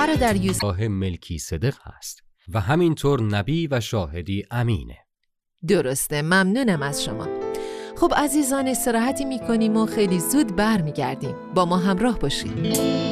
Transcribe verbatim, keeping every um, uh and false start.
برادر یوسف راه ملکی صدق است و همینطور نبی و شاهدی امینه. درسته، ممنونم از شما. خب عزیزان، استراحتی میکنیم و خیلی زود برمیگردیم. با ما همراه باشید.